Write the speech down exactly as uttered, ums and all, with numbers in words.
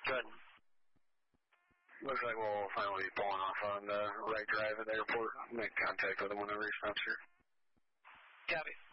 Good. Looks like we'll finally be pulling off on the right drive at the airport. Make contact with him whenever he stops here. Copy.